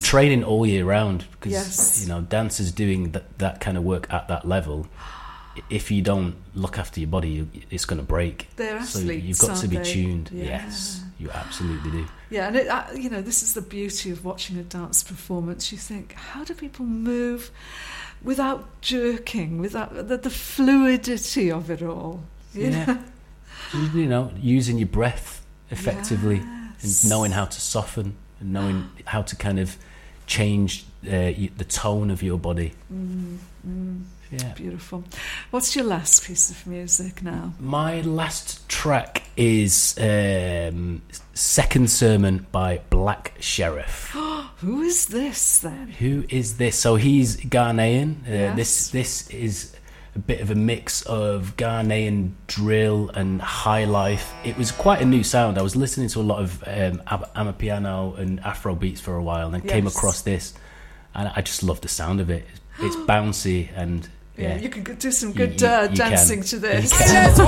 training all year round because Yes. you know, dancers doing that kind of work at that level, if you don't look after your body, it's going to break. They're So athletes, you've got to be aren't they? tuned. Yeah. Yes, you absolutely do. Yeah, and this is the beauty of watching a dance performance. You think, how do people move without jerking, without the fluidity of it all? You know? You know, using your breath effectively, Yes. and knowing how to soften, and knowing how to kind of change the tone of your body. Yeah. Beautiful. What's your last piece of music now? My last track is Second Sermon by Black Sheriff. Who is this then? Who is this? So he's Ghanaian. Yes. This is a bit of a mix of Ghanaian drill and high life. It was quite a new sound. I was listening to a lot of Amapiano and Afro beats for a while, and I came Yes. across this, and I just love the sound of it. It's bouncy and Yeah, you can do some You good can. dancing You to this. can.